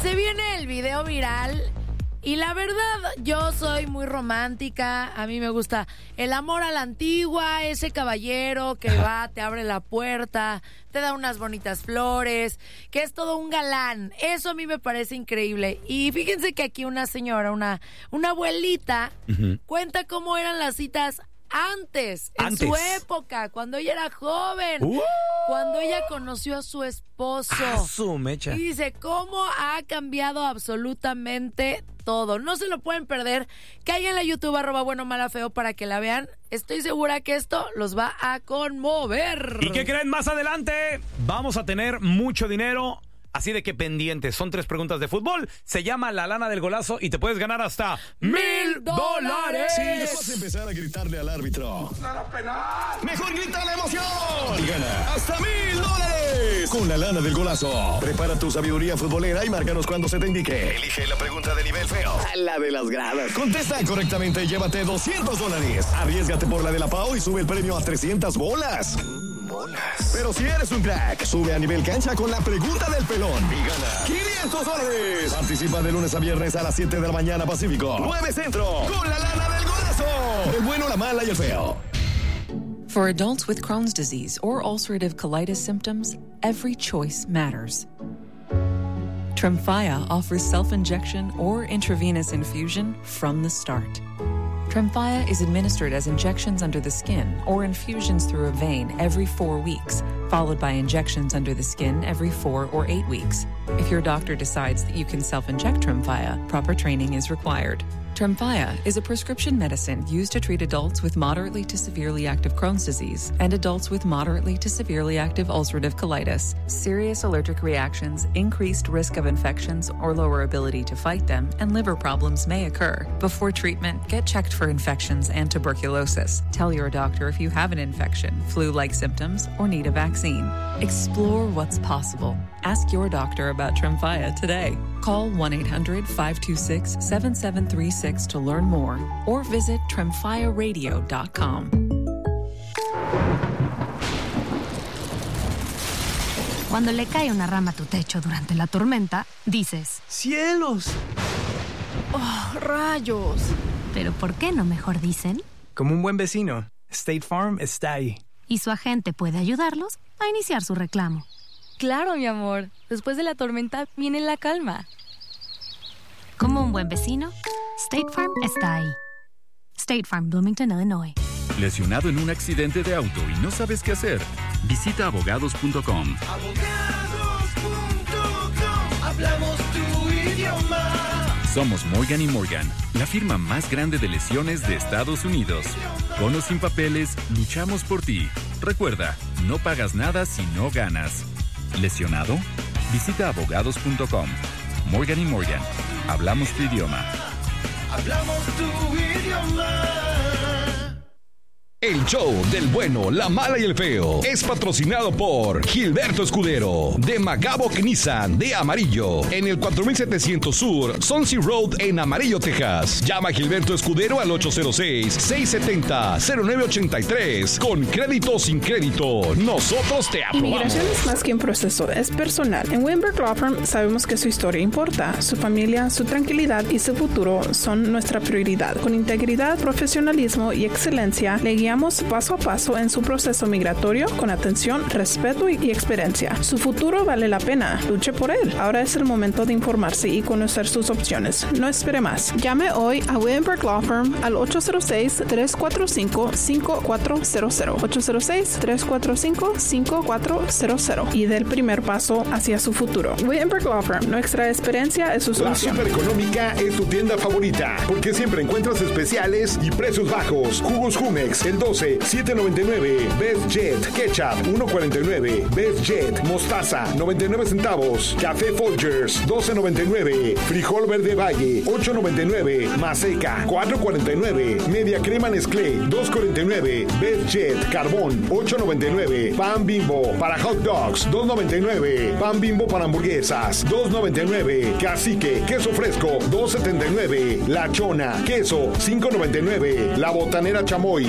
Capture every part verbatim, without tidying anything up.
se viene el video viral y la verdad yo soy muy romántica. A mí me gusta el amor a la antigua, ese caballero que va, te abre la puerta, te da unas bonitas flores, que es todo un galán. Eso a mí me parece increíble. Y fíjense que aquí una señora, una, una abuelita, uh-huh. cuenta cómo eran las citas Antes, en Antes. su época, cuando ella era joven, uh, cuando ella conoció a su esposo. Ah, su mecha. Y dice cómo ha cambiado absolutamente todo. No se lo pueden perder. Caigan en la YouTube, arroba bueno, mala, feo, para que la vean. Estoy segura que esto los va a conmover. ¿Y qué creen? Más adelante vamos a tener mucho dinero. Así de que pendientes, son tres preguntas de fútbol. Se llama La Lana del Golazo y te puedes ganar hasta mil dólares. Sí, vas a empezar a gritarle al árbitro. ¡Nada penal! ¡Mejor grita la emoción! Y gana hasta mil dólares con La Lana del Golazo. Prepara tu sabiduría futbolera y márcanos cuando se te indique. Elige la pregunta de nivel feo, la de las gradas. Contesta correctamente y llévate doscientos dólares. Arriésgate por la de la Pau y sube el premio a trescientas bolas. Bolas. Pero si eres un crack, sube a nivel cancha con la pregunta del pelón y gana quinientos dólares. Participa de lunes a viernes a las siete de la mañana Pacífico, nueve Centro, con La Lana del Golazo. El bueno, la mala y el feo. For adults with Crohn's disease or ulcerative colitis symptoms, every choice matters. Tremfya offers self-injection or intravenous infusion from the start. Tremfya is administered as injections under the skin or infusions through a vein every four weeks, followed by injections under the skin every four or eight weeks. If your doctor decides that you can self-inject Tremfya, proper training is required. Tremfya is a prescription medicine used to treat adults with moderately to severely active Crohn's disease and adults with moderately to severely active ulcerative colitis. Serious allergic reactions, increased risk of infections or lower ability to fight them, and liver problems may occur. Before treatment, get checked for infections and tuberculosis. Tell your doctor if you have an infection, flu-like symptoms, or need a vaccine. Explore what's possible. Ask your doctor about Tremfya today. Call one eight hundred five two six seven seven three six to learn more or visit tremfya radio dot com. Cuando le cae una rama a tu techo durante la tormenta, dices: ¡Cielos! ¡Oh, rayos! Pero ¿por qué no mejor dicen? Como un buen vecino, State Farm está ahí. Y su agente puede ayudarlos a iniciar su reclamo. Claro, mi amor. Después de la tormenta viene la calma. Como un buen vecino, State Farm está ahí. State Farm, Bloomington, Illinois. ¿Lesionado en un accidente de auto y no sabes qué hacer? Visita abogados punto com. Abogados punto com. Hablamos tu idioma. Somos Morgan y Morgan, la firma más grande de lesiones de Estados Unidos. Con o sin papeles, luchamos por ti. Recuerda, no pagas nada si no ganas. ¿Lesionado? Visita abogados punto com. Morgan y Morgan, hablamos tu idioma. Hablamos tu idioma. El show del bueno, la mala y el feo es patrocinado por Gilberto Escudero de Magavoc Nissan de Amarillo en el cuatro mil setecientos Sur Swansea Road en Amarillo, Texas. Llama a Gilberto Escudero al ocho cero seis, seis siete cero, cero nueve ocho tres. Con crédito o sin crédito, nosotros te aprobamos. Inmigración es más que un proceso, es personal. En Weinberg Law Firm sabemos que su historia importa. Su familia, su tranquilidad y su futuro son nuestra prioridad. Con integridad, profesionalismo y excelencia, le guiamos paso a paso en su proceso migratorio con atención, respeto y experiencia. Su futuro vale la pena. Luche por él. Ahora es el momento de informarse y conocer sus opciones. No espere más. Llame hoy a Weinberg Law Firm al ocho cero seis, tres cuatro cinco, cinco cuatro cero cero. ocho cero seis, tres cuatro cinco, cinco cuatro cero cero y dé el primer paso hacia su futuro. Weinberg Law Firm. Nuestra experiencia es su solución. La Supereconómica es tu tienda favorita porque siempre encuentras especiales y precios bajos. Jugos Jumex, el doce, siete noventa y nueve. Best Jet, Ketchup, uno cuarenta y nueve. Best Jet, Mostaza, noventa y nueve centavos. Café Folgers, doce noventa y nueve. Frijol Verde Valle, ocho noventa y nueve. Maseca, cuatro cuarenta y nueve. Media Crema Nestlé, dos cuarenta y nueve. Best Jet, Carbón, ocho noventa y nueve. Pan Bimbo para hot dogs, dos noventa y nueve. Pan Bimbo para hamburguesas, dos noventa y nueve. Cacique, queso fresco, dos setenta y nueve. La Chona, queso, cinco noventa y nueve. La Botanera Chamoy, dos treinta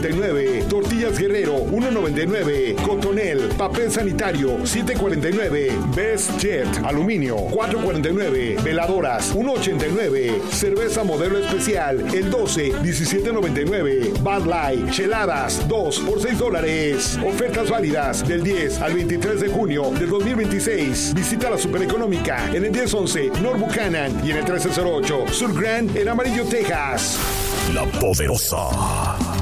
noventa y nueve. Tortillas Guerrero, uno noventa y nueve. Cotonel, papel sanitario, siete cuarenta y nueve. Best Jet, aluminio, cuatro cuarenta y nueve. Veladoras, uno ochenta y nueve. Cerveza modelo especial, el doce, diecisiete noventa y nueve. Bud Light, cheladas, dos por seis dólares. Ofertas válidas del diez al veintitrés de junio del dos mil veintiséis. Visita la Supereconómica en el diez once North Buchanan y en el trece cero ocho Sur Grand en Amarillo, Texas. La Poderosa.